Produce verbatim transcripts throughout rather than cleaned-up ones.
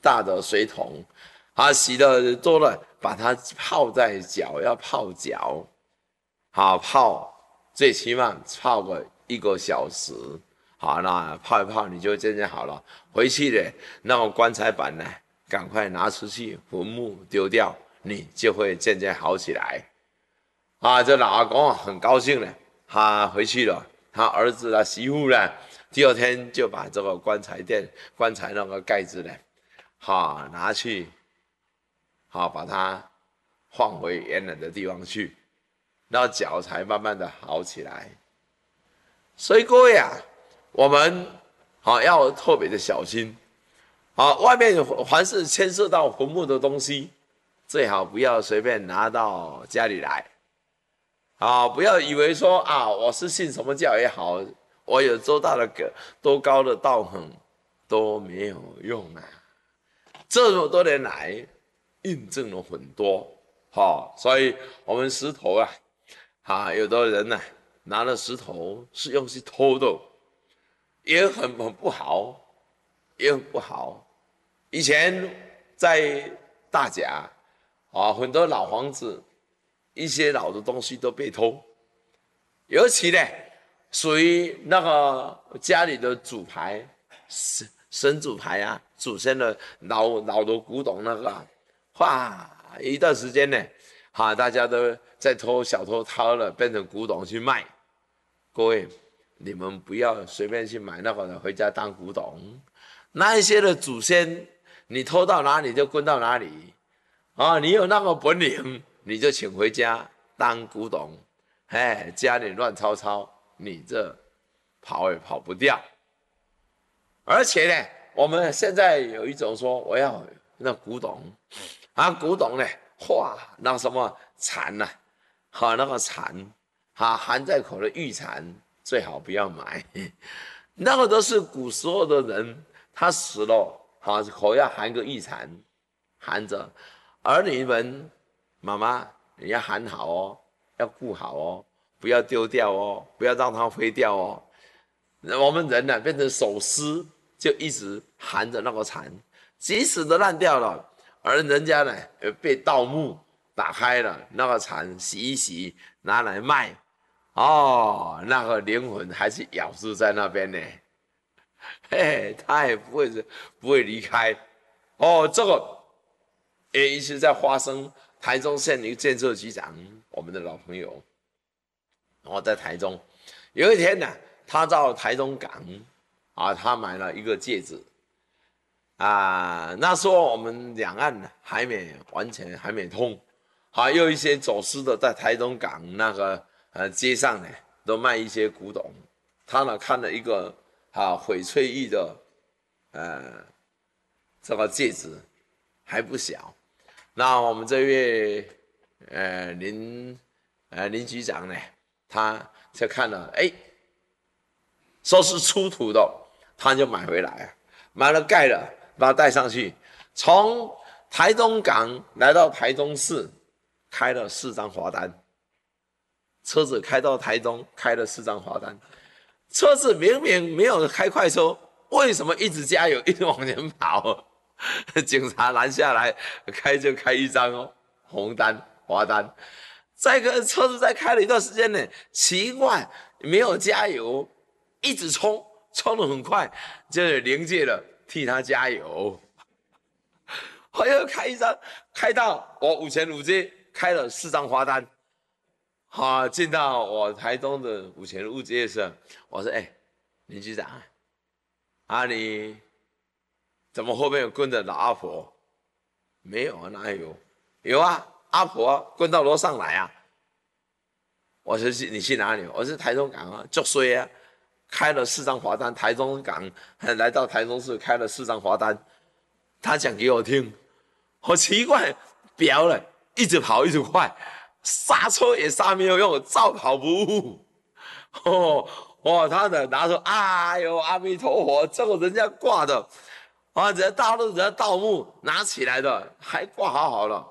大的水桶，啊，洗的多了，把它泡在脚，要泡脚，好泡，最起码泡个一个小时，好，那泡一泡你就渐渐好了。回去呢，那个棺材板呢，赶快拿出去坟墓丢掉，你就会渐渐好起来。啊，这老阿公很高兴呢，他回去了，他儿子啊、媳妇呢，第二天就把这个棺材店、棺材那个盖子呢，哈，拿去，好把它放回原来的地方去，那脚才慢慢的好起来。所以各位啊，我们好要特别的小心，好，外面凡是牵涉到坟墓的东西，最好不要随便拿到家里来。啊，不要以为说啊，我是信什么教也好，我有多大的个多高的道行都没有用啊。这么多年来，印证了很多，哈、哦，所以我们石头啊，啊，有的人呢、啊、拿了石头是用去偷的，也很很不好，也很不好。以前在大甲啊，很多老房子。一些老的东西都被偷，尤其呢，属于那个家里的祖牌、神神主牌啊，祖先的老老的古董那个，哇，一段时间呢，哈，大家都在偷，小偷偷了，变成古董去卖。各位，你们不要随便去买那个的回家当古董，那一些的祖先，你偷到哪里就滚到哪里，啊，你有那个本领。你就请回家当古董，哎，家里乱糟糟，你这跑也跑不掉。而且呢，我们现在有一种说，我要那古董，啊，古董呢，哇，那什么蚕呐、啊，好那个蚕，哈，含在口的玉蚕，最好不要买，那个都是古时候的人，他死了，好口要含个玉蚕，含着，儿女们。妈妈，你要含好哦，要顾好哦，不要丢掉哦，不要让它飞掉哦。我们人呢，变成手撕，就一直含着那个蚕，即使都烂掉了，而人家呢被盗墓打开了那个蚕，洗一洗拿来卖，哦，那个灵魂还是咬住在那边呢，嘿，他也不会不会离开。哦，这个也一直在发生。台中县一个建设局长，我们的老朋友，我在台中，有一天呢，他到台中港，啊，他买了一个戒指，啊，那时候我们两岸还没完全还没通，还有一些走私的在台中港那个呃街上呢，都卖一些古董，他呢看了一个啊翡翠玉的呃这个戒指，还不小。那我们这位呃林呃林局长呢，他就看了，哎，说是出土的，他就买回来，买了盖了，把它带上去，从台中港来到台中市，开了四张罚单。车子开到台中，开了四张罚单。车子明明没有开快车，为什么一直加油，一直往前跑？警察拦下来，开就开一张哦，红单罚单。再个车子再开了一段时间呢，奇怪，没有加油，一直冲，冲得很快，就临界了，替他加油。我又开一张，开到我五前五街，开了四张罚单。好，进到我台中的五前五街的时候，我说：“哎、欸，林局长啊，你。”怎么后面有跟着老阿婆？没有啊，哪有？有啊，阿婆、啊、跟到楼上来啊。我说你去哪里？我是台中港啊，就衰啊，开了四张罚单。台中港来到台中市开了四张罚单，他讲给我听，好奇怪，飙了，一直跑一直快，刹车也刹没有用，照跑不误。哦哦，他的拿说，哎呦阿弥陀佛，这个人家挂的。啊！人家大陆人家盗墓拿起来的，还挂好好了。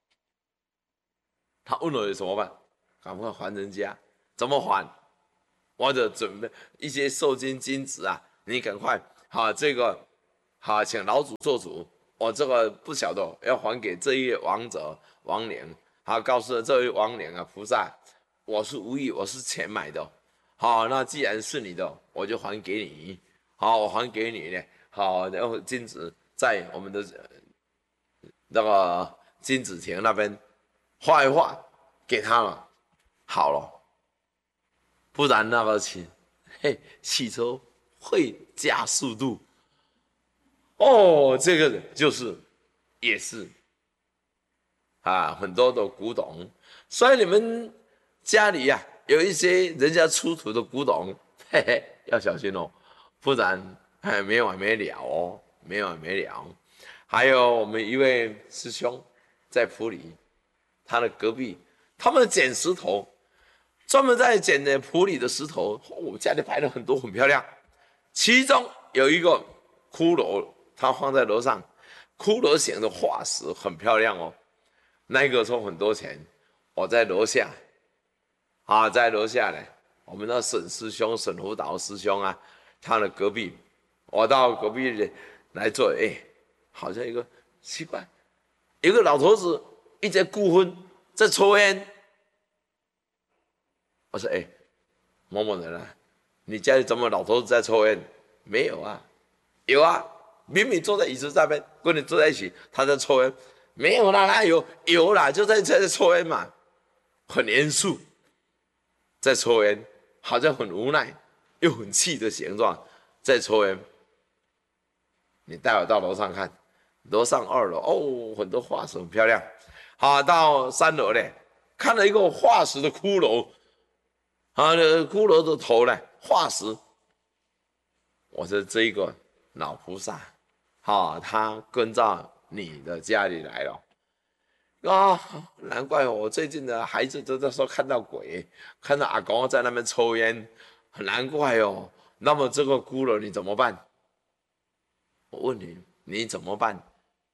他问我怎么办？赶快还人家？怎么还？或者准备一些寿金金子啊？你赶快好、啊、这个好、啊，请老祖做主。 我这个不晓得要还给这一位亡者亡灵，好，告诉了这位亡灵啊，菩萨，我是无意，我是钱买的，好，那既然是你的，我就还给你，好，我还给你呢，好，然后金子在我们的那个金子亭那边画一画，给他了，好了，不然那个汽嘿汽车会加速度。哦，这个就是也是啊，很多的古董，所以你们家里呀、啊、有一些人家出土的古董，嘿嘿，要小心哦，不然哎没完没了哦，没完没了。还有我们一位师兄在埔里，他的隔壁，他们捡石头，专门在捡的埔里的石头，我、哦、家里摆了很多，很漂亮，其中有一个骷髅。它放在楼上，骷髅形的化石很漂亮哦，那个收很多钱。我在楼下，啊，在楼下呢，我们的沈师兄、沈辅导师兄啊，他的隔壁，我到隔壁来坐，哎，好像一个奇怪，有个老头子一直在顾婚，在抽烟。我说，哎，某某人啊，你家里怎么老头子在抽烟？没有啊，有啊。明明坐在椅子上面，跟你坐在一起，他在抽烟，没有啦，哪有有啦，就在在抽烟嘛，很严肃，在抽烟，好像很无奈又很气的形状，在抽烟。你带我到楼上看，楼上二楼哦，很多化石很漂亮。好，到三楼呢，看了一个化石的骷髅，啊，骷髅的头呢，化石。我说这一个老菩萨。好，他跟到你的家里来了啊！难怪我最近的孩子都在说看到鬼，看到阿公在那边抽烟，很难怪哦。那么这个骷髅你怎么办？我问你，你怎么办？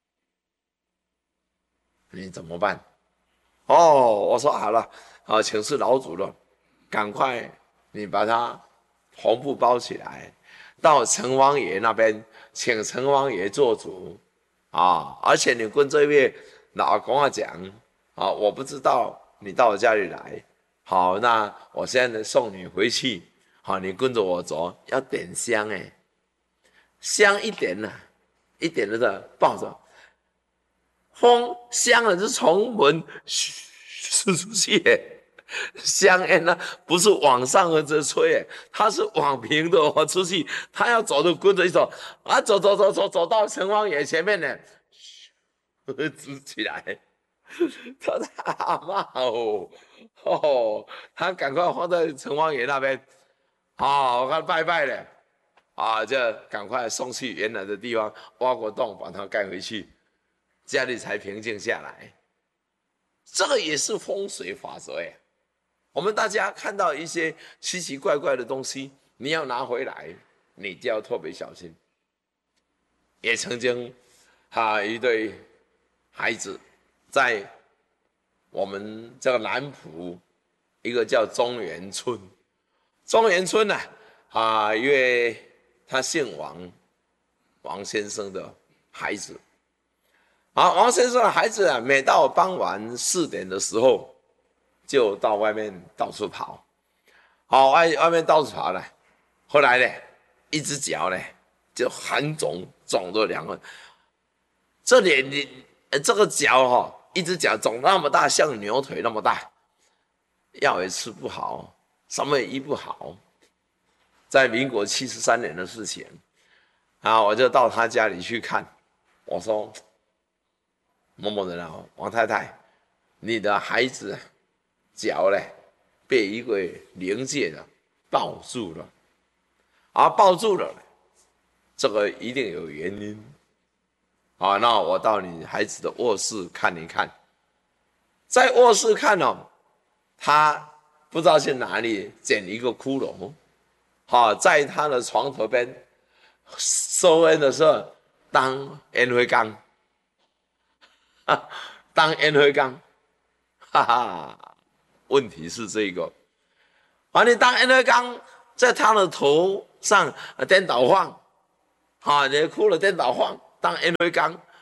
你怎么办？哦，我说好了，啊，请示老主了，赶快你把它红布包起来，到城隍爷那边。请城隍爷做主啊！而且你跟这位老公啊讲啊，我不知道你到我家里来，好，那我现在送你回去，好，你跟着我走，要点香哎，香一点呢、啊，一点的抱着，风香了就从门吹出去哎。香烟呢，不是往上这吹，它是往平的哦出去，他要走就跟着一走啊，走走走走走到城隍爷前面呢，支起来，他大骂哦哦，他赶快放在城隍爷那边，好、哦，我看拜拜了，啊，就赶快送去原来的地方，挖个洞把它盖回去，家里才平静下来。这个也是风水法则呀。我们大家看到一些奇奇怪怪的东西，你要拿回来，你就要特别小心。也曾经，哈，一对孩子在我们这个南浦一个叫中原村，中原村呢、啊，啊，因为他姓王，王先生的孩子，啊，王先生的孩子啊，每到傍晚四点的时候。就到外面到处跑，好外外面到处跑呢。后来呢，一只脚呢就很肿，肿了两个。这里你这个脚哈、哦，一只脚肿那么大，像牛腿那么大，药也吃不好，什么也医不好。在民国七十三年的事情，啊，我就到他家里去看。我说某某人啊，王太太，你的孩子。脚呢，被一个灵界的抱住了，啊，抱住了，这个一定有原因，啊，那我到你孩子的卧室看一看，在卧室看哦，他不知道去哪里捡一个骷髅，好、啊，在他的床头边收烟的时候当烟灰缸，啊，当烟灰缸，哈哈。问题是这个，啊，你当烟灰缸在他的头上颠倒晃，啊，你骷髅颠倒晃当烟灰缸，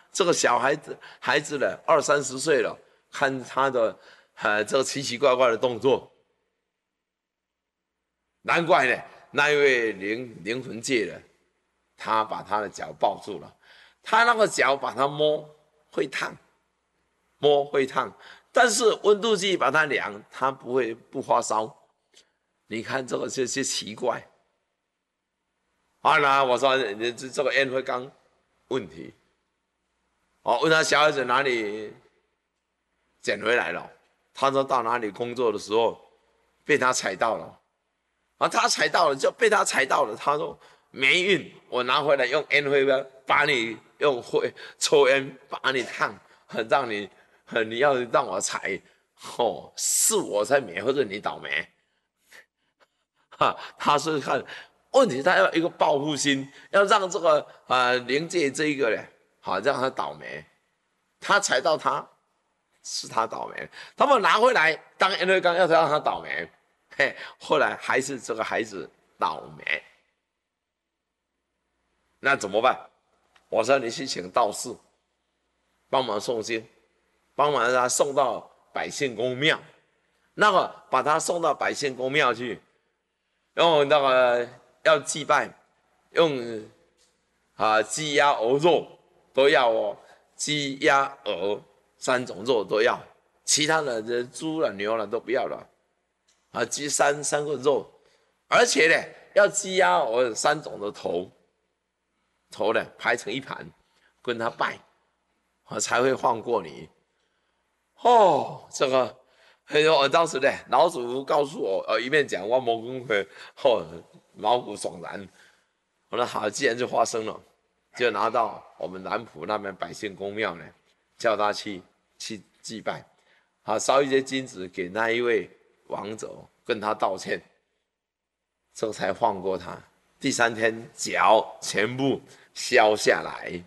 这个小孩子孩子呢，二三十岁了，看他的呃这个奇奇怪怪的动作，难怪呢，那一位灵灵魂界的，他把他的脚抱住了，他那个脚把他摸会烫，摸会烫，但是温度计把它量，它不会不发烧。你看这个这些奇怪。啊，那我说你这这个烟灰缸问题，哦，问他小孩子哪里捡回来了，他说到哪里工作的时候被他踩到了，啊，他踩到了就被他踩到了，他说霉运，我拿回来用烟灰缸把你用灰抽烟把你烫，让你你要让我踩，哦，是我才霉或者你倒霉，哈，他是看。问题他要一个报复心，要让这个呃灵界这一个呢，好让他倒霉，他踩到他，是他倒霉，他们拿回来当烟灰缸要让他倒霉，嘿，后来还是这个孩子倒霉，那怎么办？我说你去请道士帮忙诵经，帮忙让他送到百姓公庙，那个把他送到百姓公庙去，用那个。要祭拜，用啊鸡鸭鹅肉都要哦，鸡鸭鹅三种肉都要，其他的这猪了牛了都不要了，啊鸡三三个肉，而且呢要鸡鸭鹅三种的头，头呢排成一盘，跟他拜，我才会放过你。哦，这个。我当时呢，老祖告诉我，呃，一面讲，我毛公会，哦，毛骨悚然。我说好，既然就发生了，就拿到我们南浦那边百姓公庙呢，叫他去去祭拜，好烧一些金子给那一位亡者，跟他道歉，这才放过他。第三天脚全部消下来。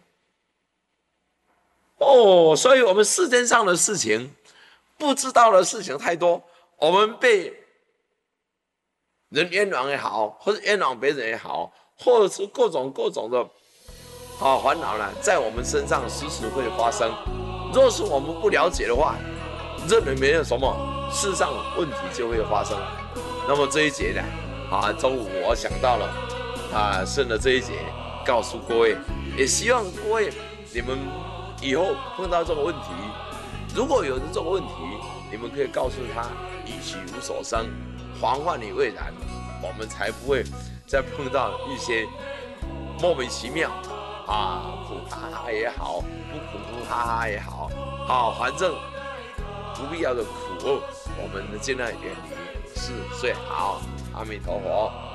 哦，所以我们世间上的事情。不知道的事情太多，我们被人冤枉也好，或者冤枉别人也好，或者是各种各种的啊烦恼呢，在我们身上时时会发生。若是我们不了解的话，认为没有什么，事实上问题就会发生。那么这一节呢，啊，中午我想到了啊，顺着这一节告诉各位，也希望各位你们以后碰到这个问题。如果有这种问题，你们可以告诉他一取无所生，防患于未然，我们才不会再碰到一些莫名其妙啊，苦哈哈也好，不苦苦哈哈也好，啊，反正不必要的苦厄，我们尽量远离是最好。阿弥陀佛。